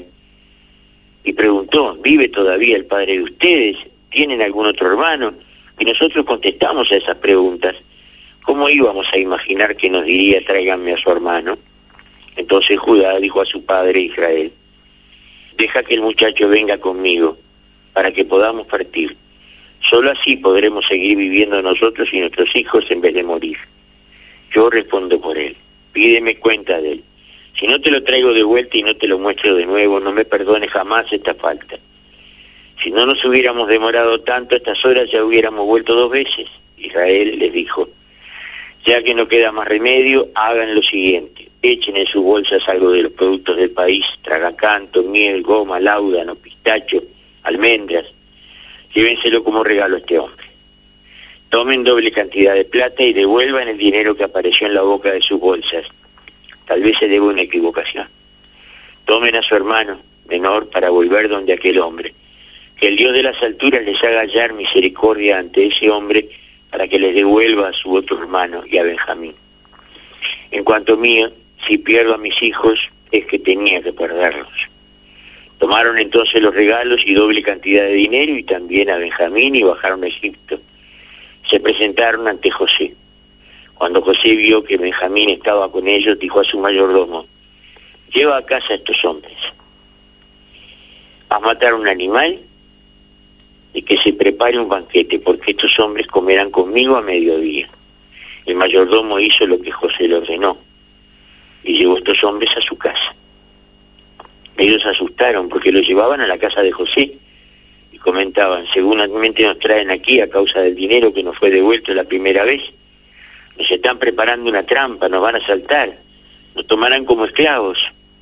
y preguntó: ¿vive todavía el padre de ustedes? ¿Tienen algún otro hermano? Y nosotros contestamos a esas preguntas. ¿Cómo íbamos a imaginar que nos diría: tráiganme a su hermano? Entonces Judá dijo a su padre Israel: deja que el muchacho venga conmigo, para que podamos partir. Solo así podremos seguir viviendo nosotros y nuestros hijos en vez de morir. Yo respondo por él. Pídeme cuenta de él. Si no te lo traigo de vuelta y no te lo muestro de nuevo, no me perdone jamás esta falta. Si no nos hubiéramos demorado tanto, a estas horas ya hubiéramos vuelto dos veces. Israel les dijo: ya que no queda más remedio, hagan lo siguiente: echen en sus bolsas algo de los productos del país, tragacanto, miel, goma, láudano, pistacho, almendras. Llévenselo como regalo a este hombre. Tomen doble cantidad de plata y devuelvan el dinero que apareció en la boca de sus bolsas. Tal vez se deba una equivocación. Tomen a su hermano menor para volver donde aquel hombre. Que el Dios de las alturas les haga hallar misericordia ante ese hombre, para que les devuelva a su otro hermano y a Benjamín. En cuanto a mí, si pierdo a mis hijos, es que tenía que perderlos. Tomaron entonces los regalos y doble cantidad de dinero, y también a Benjamín, y bajaron a Egipto. Se presentaron ante José. Cuando José vio que Benjamín estaba con ellos, dijo a su mayordomo: lleva a casa a estos hombres. haz matar un animal y que se prepare un banquete, porque estos hombres comerán conmigo a mediodía. El mayordomo hizo lo que José le ordenó y llevó a estos hombres a su casa. Ellos se asustaron porque los llevaban a la casa de José y comentaban: seguramente nos traen aquí a causa del dinero que nos fue devuelto la primera vez. Nos están preparando una trampa, nos van a asaltar, nos tomarán como esclavos.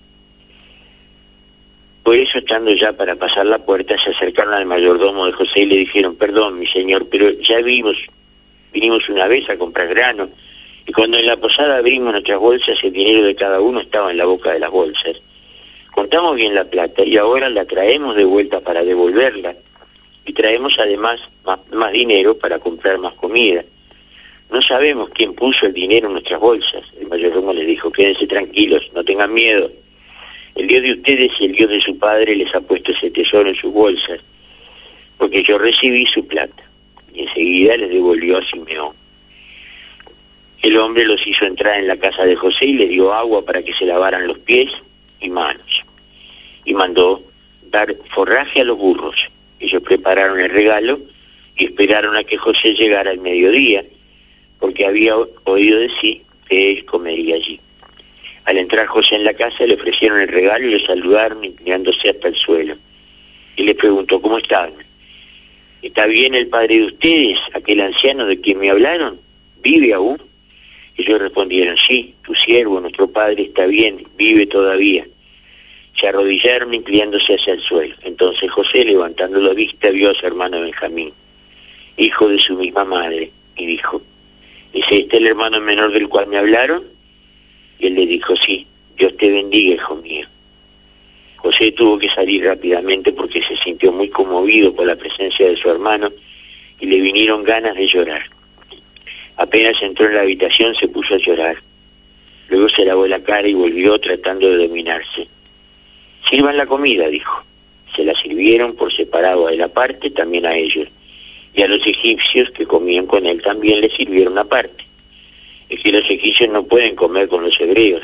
Por eso, estando ya para pasar la puerta, se acercaron al mayordomo de José y le dijeron: perdón, mi señor, pero ya vimos, vinimos una vez a comprar grano, y cuando en la posada abrimos nuestras bolsas, el dinero de cada uno estaba en la boca de las bolsas. Contamos bien la plata y ahora la traemos de vuelta para devolverla, y traemos además más, más dinero para comprar más comida. No sabemos quién puso el dinero en nuestras bolsas. El mayordomo les dijo: quédense tranquilos, no tengan miedo. El Dios de ustedes y el Dios de su padre les ha puesto ese tesoro en sus bolsas, porque yo recibí su plata. Y enseguida les devolvió a Simeón. El hombre los hizo entrar en la casa de José y les dio agua para que se lavaran los pies y manos. Y mandó dar forraje a los burros. Ellos prepararon el regalo y esperaron a que José llegara al mediodía, porque había oído decir que él comería allí. Al entrar José en la casa, le ofrecieron el regalo y lo saludaron, inclinándose hasta el suelo. Y le preguntó: ¿cómo están? ¿Está bien el padre de ustedes, aquel anciano de quien me hablaron? ¿Vive aún? Ellos respondieron: sí, tu siervo, nuestro padre, está bien, vive todavía. Se arrodillaron, inclinándose hacia el suelo. Entonces José, levantando la vista, vio a su hermano Benjamín, hijo de su misma madre, y dijo: ¿es este el hermano menor del cual me hablaron? Y él le dijo: sí, Dios te bendiga, hijo mío. José tuvo que salir rápidamente porque se sintió muy conmovido por la presencia de su hermano y le vinieron ganas de llorar. Apenas entró en la habitación, se puso a llorar. Luego se lavó la cara y volvió tratando de dominarse. Sirvan la comida, dijo. Se la sirvieron por separado a él aparte, también a ellos. Y a los egipcios que comían con él también les sirvieron aparte. Es que los egipcios no pueden comer con los hebreos.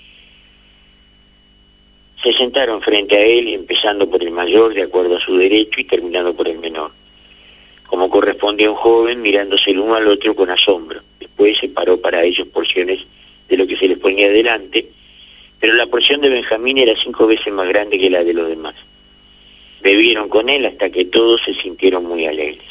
Se sentaron frente a él, empezando por el mayor, de acuerdo a su derecho, y terminando por el menor, como corresponde a un joven, mirándose el uno al otro con asombro. Después separó para ellos porciones de lo que se les ponía delante, pero la porción de Benjamín era cinco veces más grande que la de los demás. Bebieron con él hasta que todos se sintieron muy alegres.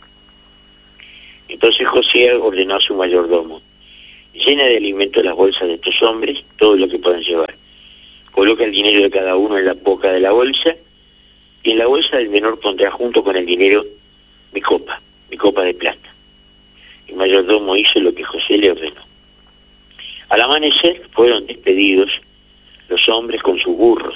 Entonces José ordenó a su mayordomo: llena de alimento las bolsas de estos hombres, todo lo que puedan llevar. Coloca el dinero de cada uno en la boca de la bolsa, y en la bolsa del menor pondrá junto con el dinero mi copa, mi copa de plata. El mayordomo hizo lo que José le ordenó. Al amanecer fueron despedidos los hombres con sus burros.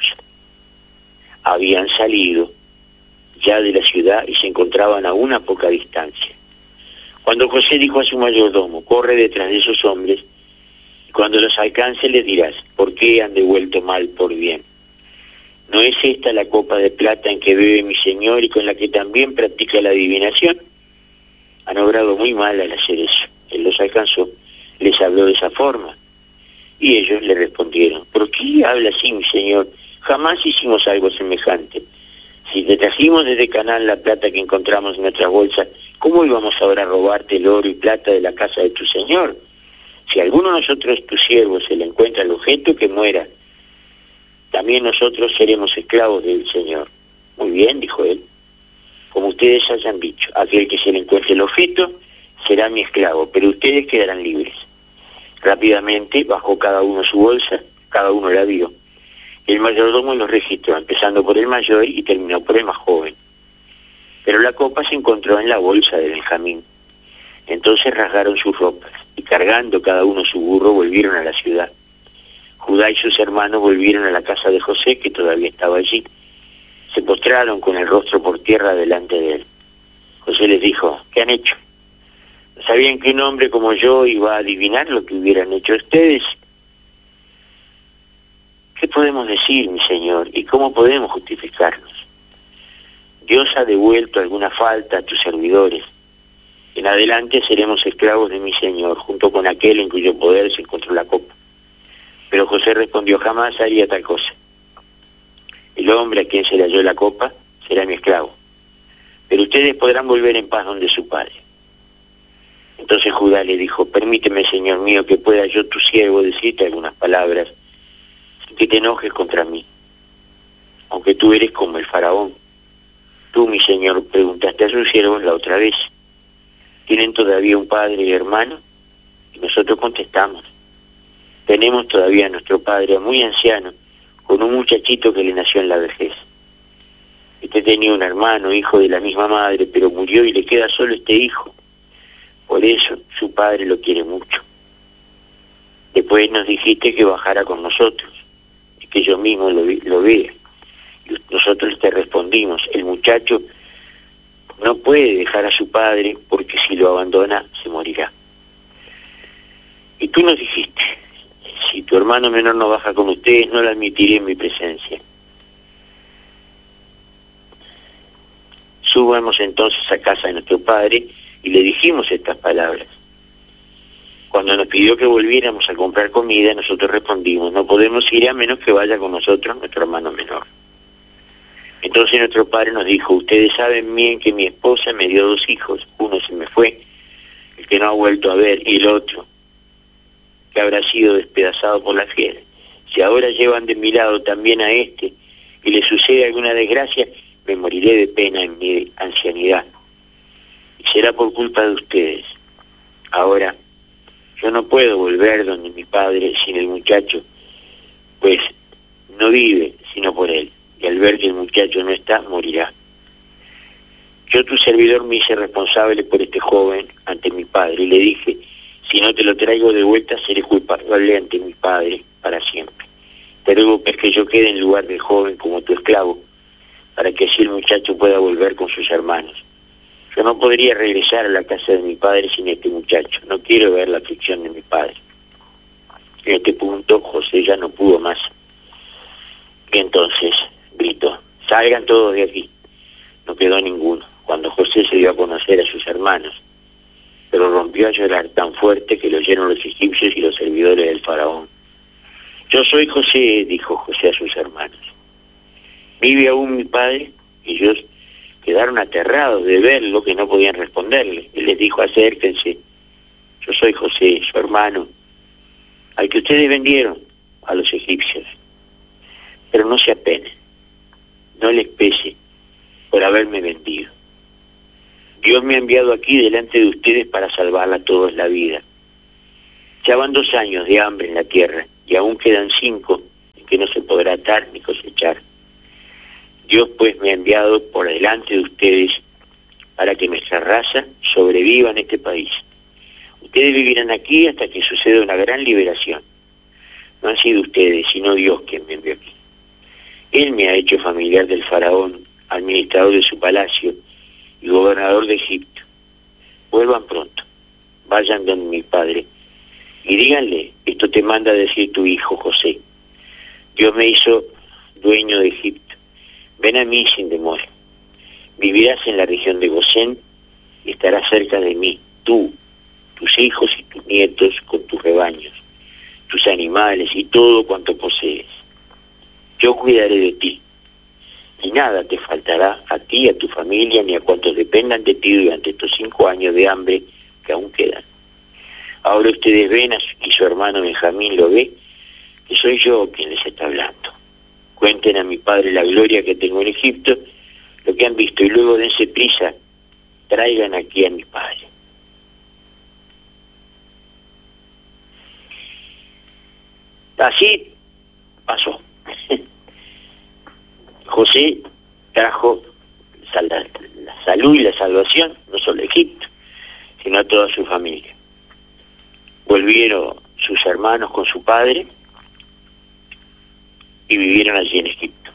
Habían salido ya de la ciudad y se encontraban a una poca distancia. Cuando José dijo a su mayordomo: corre detrás de esos hombres, y cuando los alcance les dirás: ¿por qué han devuelto mal por bien? ¿No es esta la copa de plata en que bebe mi señor y con la que también practica la adivinación? Han obrado muy mal al hacer eso. Él los alcanzó, les habló de esa forma. Y ellos le respondieron: ¿por qué habla así, mi señor? Jamás hicimos algo semejante. Si te trajimos desde Canaán la plata que encontramos en nuestras bolsas, ¿cómo íbamos ahora a robarte el oro y plata de la casa de tu señor? Si a alguno de nosotros, tus siervos, se le encuentra el objeto, que muera. También nosotros seremos esclavos del Señor. Muy bien, dijo él. Como ustedes hayan dicho, aquel que se le encuentre el objeto será mi esclavo, pero ustedes quedarán libres. Rápidamente bajó cada uno su bolsa, cada uno la vio. El mayordomo los registró, empezando por el mayor y terminó por el más joven. Pero la copa se encontró en la bolsa de Benjamín. Entonces rasgaron sus ropas y, cargando cada uno su burro, volvieron a la ciudad. Judá y sus hermanos volvieron a la casa de José, que todavía estaba allí. Se postraron con el rostro por tierra delante de él. José les dijo: ¿qué han hecho? ¿Sabían que un hombre como yo iba a adivinar lo que hubieran hecho ustedes? ¿Qué podemos decir, mi señor? ¿Y cómo podemos justificarnos? Dios ha devuelto alguna falta a tus servidores. En adelante seremos esclavos de mi señor, junto con aquel en cuyo poder se encontró la copa. Pero José respondió: jamás haría tal cosa. El hombre a quien se le halló la copa será mi esclavo, pero ustedes podrán volver en paz donde su padre. Entonces Judá le dijo, permíteme, señor mío, que pueda yo, tu siervo, decirte algunas palabras sin que te enojes contra mí, aunque tú eres como el faraón. Tú, mi señor, preguntaste a sus siervos la otra vez, ¿tienen todavía un padre y hermano? Y nosotros contestamos, tenemos todavía a nuestro padre muy anciano, con un muchachito que le nació en la vejez. Este tenía un hermano, hijo de la misma madre, pero murió y le queda solo este hijo. Por eso su padre lo quiere mucho. Después nos dijiste que bajara con nosotros y que yo mismo lo, lo vea. Y nosotros te respondimos, el muchacho no puede dejar a su padre porque si lo abandona se morirá. Y tú nos dijiste, si tu hermano menor no baja con ustedes, no lo admitiré en mi presencia. Subamos entonces a casa de nuestro padre y le dijimos estas palabras. Cuando nos pidió que volviéramos a comprar comida, nosotros respondimos, no podemos ir a menos que vaya con nosotros nuestro hermano menor. Entonces nuestro padre nos dijo, ustedes saben bien que mi esposa me dio dos hijos, uno se me fue, el que no ha vuelto a ver, y el otro, que habrá sido despedazado por la fiera. Si ahora llevan de mi lado también a este, y le sucede alguna desgracia, me moriré de pena en mi ancianidad. Y será por culpa de ustedes. Ahora, yo no puedo volver donde mi padre sin el muchacho, pues no vive sino por él. Y al ver que el muchacho no está, morirá. Yo, tu servidor, me hice responsable por este joven ante mi padre, y le dije, si no te lo traigo de vuelta, seré culpable ante mi padre para siempre. Te ruego pues que yo quede en lugar del joven como tu esclavo, para que así el muchacho pueda volver con sus hermanos. Yo no podría regresar a la casa de mi padre sin este muchacho. No quiero ver la aflicción de mi padre. En este punto, José ya no pudo más. Y entonces gritó, salgan todos de aquí. No quedó ninguno. Cuando José se dio a conocer a sus hermanos, pero rompió a llorar tan fuerte que lo oyeron los egipcios y los servidores del faraón. Yo soy José, dijo José a sus hermanos. ¿Vive aún mi padre? Y ellos quedaron aterrados de verlo, que no podían responderle. Él les dijo, acérquense. Yo soy José, su hermano, al que ustedes vendieron a los egipcios. Pero no se apenen, no les pese por haberme vendido. Dios me ha enviado aquí delante de ustedes para salvarla a todos la vida. Ya van dos años de hambre en la tierra y aún quedan cinco en que no se podrá atar ni cosechar. Dios pues me ha enviado por delante de ustedes para que nuestra raza sobreviva en este país. Ustedes vivirán aquí hasta que suceda una gran liberación. No han sido ustedes, sino Dios quien me envió aquí. Él me ha hecho familiar del faraón, administrador de su palacio y gobernador de Egipto. Vuelvan pronto, vayan donde mi padre y díganle, esto te manda a decir tu hijo José. Dios me hizo dueño de Egipto. Ven a mí sin demora. Vivirás en la región de Gosén y estarás cerca de mí, tú, tus hijos y tus nietos con tus rebaños, tus animales y todo cuanto posees. Yo cuidaré de ti, y nada te faltará a ti, a tu familia, ni a cuantos dependan de ti durante estos cinco años de hambre que aún quedan. Ahora ustedes ven, y su hermano Benjamín lo ve, que soy yo quien les está hablando. Cuenten a mi padre la gloria que tengo en Egipto, lo que han visto, y luego dense prisa, traigan aquí a mi padre. Así pasó. José trajo la salud y la salvación, no solo a Egipto, sino a toda su familia. Volvieron sus hermanos con su padre y vivieron allí en Egipto.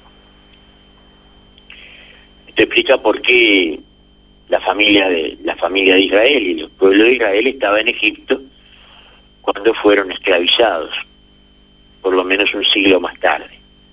Esto explica por qué la familia de la familia de Israel y el pueblo de Israel estaba en Egipto cuando fueron esclavizados, por lo menos un siglo más tarde.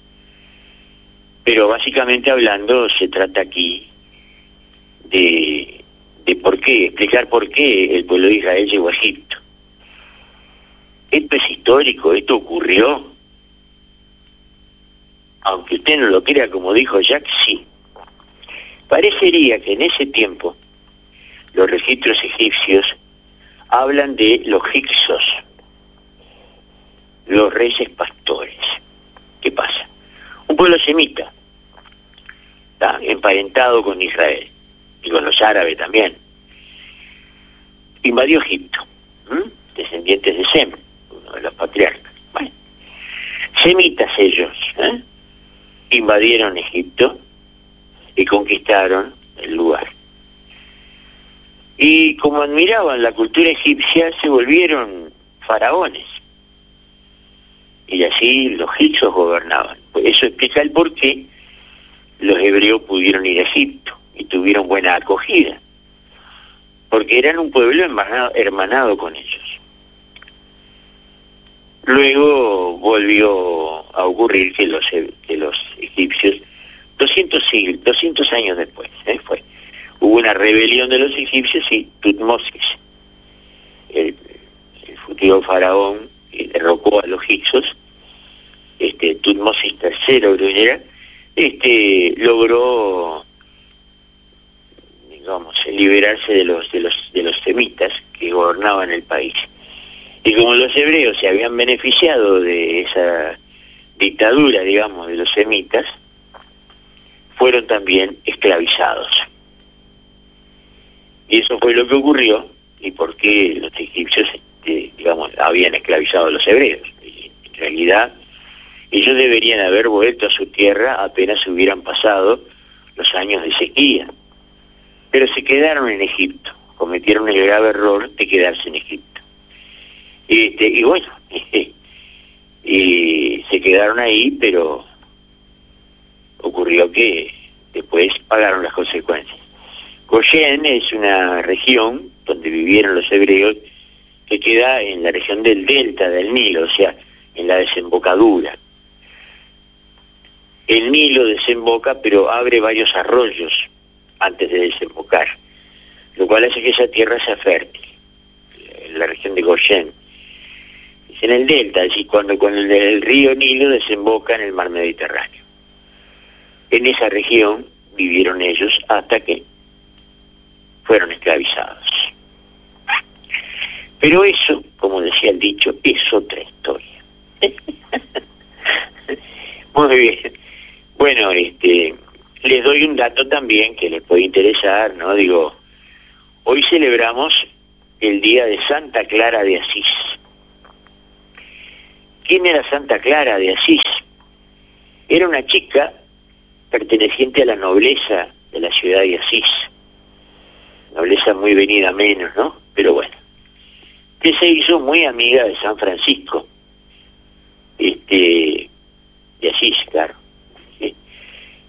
Pero básicamente hablando, se trata aquí de, de por qué, explicar por qué el pueblo de Israel llegó a Egipto. Esto es histórico, esto ocurrió. aunque usted no lo crea, como dijo Jack, sí. Parecería que en ese tiempo los registros egipcios hablan de los hicsos, los reyes pastores. ¿Qué pasa? Un pueblo semita, ¿está? Emparentado con Israel y con los árabes también, invadió Egipto, ¿m? descendientes de Sem, uno de los patriarcas. Bueno, semitas ellos, ¿eh? invadieron Egipto y conquistaron el lugar. Y como admiraban la cultura egipcia, se volvieron faraones. Y así los hicsos gobernaban. Pues eso explica el por qué los hebreos pudieron ir a Egipto y tuvieron buena acogida. Porque eran un pueblo hermanado, hermanado con ellos. Luego volvió a ocurrir que los, que los egipcios, doscientos siglos, doscientos años después, ¿eh? fue, hubo una rebelión de los egipcios y Tutmosis, el, el futuro faraón que derrocó a los hicsos, este Tutmosis tercero creo que era, este logró, digamos, liberarse de los de los de los semitas que gobernaban el país. Y como los hebreos se habían beneficiado de esa dictadura, digamos, de los semitas, fueron también esclavizados. Y eso fue lo que ocurrió, y por qué los egipcios, este, digamos, habían esclavizado a los hebreos. Y en realidad, ellos deberían haber vuelto a su tierra apenas hubieran pasado los años de sequía. Pero se quedaron en Egipto, cometieron el grave error de quedarse en Egipto. Este, y bueno, y se quedaron ahí, pero ocurrió que después pagaron las consecuencias. Goshen es una región donde vivieron los hebreos que queda en la región del delta del Nilo, o sea, en la desembocadura. El Nilo desemboca, pero abre varios arroyos antes de desembocar, lo cual hace que esa tierra sea fértil, en la región de Goshen. Es en el delta, es decir, cuando, cuando el, el río Nilo desemboca en el mar Mediterráneo. En esa región vivieron ellos hasta que fueron esclavizados. Pero eso, como decía el dicho, es otra historia. Muy bien. Bueno, este, les doy un dato también que les puede interesar, ¿no? Digo, hoy celebramos el día de Santa Clara de Asís. ¿Quién era Santa Clara de Asís? Era una chica perteneciente a la nobleza de la ciudad de Asís. Nobleza muy venida menos, ¿no? Pero bueno, que se hizo muy amiga de San Francisco. Este,